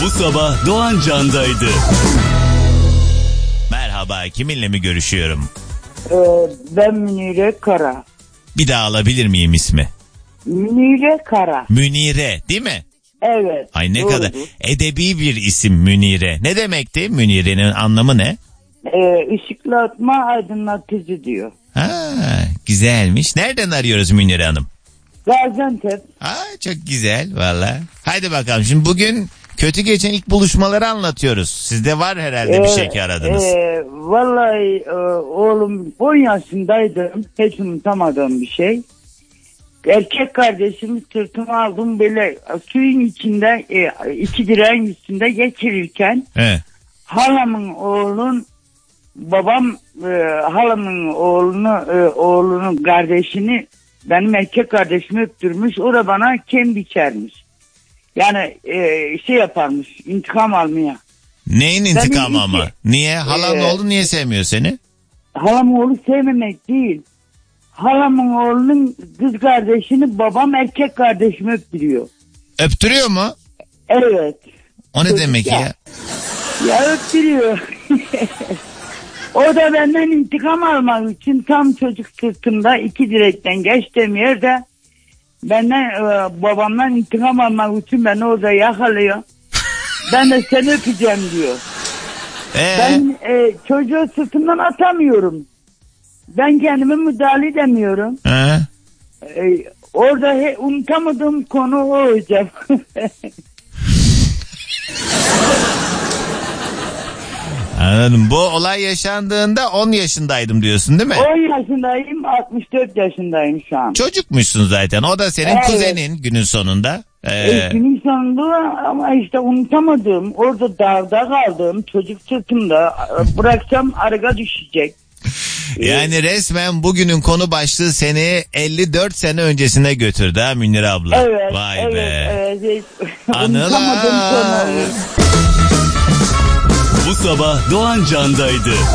Bu sabah Doğan Can'daydı. Merhaba, kiminle mi görüşüyorum? Ben Münire Kara. Bir daha alabilir miyim ismi? Münire Kara. Münire değil mi? Evet. Ay ne doğrudur. kadar edebi bir isim Münire. Ne demekti? Münire'nin anlamı ne? Işıklatma aydınlatıcı diyor. Ha, güzelmiş. Nereden arıyoruz Münire Hanım? Gaziantep. Çok güzel valla. Haydi bakalım, şimdi bugün kötü geçen ilk buluşmaları anlatıyoruz. Sizde var herhalde bir şey ki aradınız. Vallahi oğlum 10 yaşındaydım. Hiç unutamadığım bir şey. Erkek kardeşimi sırtıma aldım, böyle suyun içinde iki direğin üstünde geçirirken halamın oğlunun kardeşini, benim erkek kardeşimi öptürmüş. O da bana kem biçermiş. Yani şey yaparmış, intikam almaya. Neyin intikamı ama? Niye? Halan oğlu niye sevmiyor seni? Halamın oğlu sevmemek değil. Halamın oğlunun kız kardeşini babam erkek kardeşimi öptürüyor. Öptürüyor mu? Evet. O ne demek ya? Ya öptürüyor. O da benden intikam almak için tam çocuk sırtımda iki direkten geçtiğim yerde benden babamdan intikam almak için beni orada yakalıyor. Ben de seni öpeceğim diyor. Ben çocuğu sırtımdan atamıyorum. Ben kendime müdahale edemiyorum. Orada unutamadığım konu o hocam. Anladım. Bu olay yaşandığında 10 yaşındaydım diyorsun değil mi? 10 yaşındayım, 64 yaşındayım şu an. Çocukmuşsun zaten. O da senin kuzenin günün sonunda. Günün sonunda ama işte unutamadım. Orada dağda kaldım. Çocuk sırtımda. Bıraksam arka düşecek. Yani resmen bugünün konu başlığı seni 54 sene öncesine götürdü ha Münire abla. Evet. Vay evet, be. Evet. Anılar. Bu sabah Doğan Can'daydı.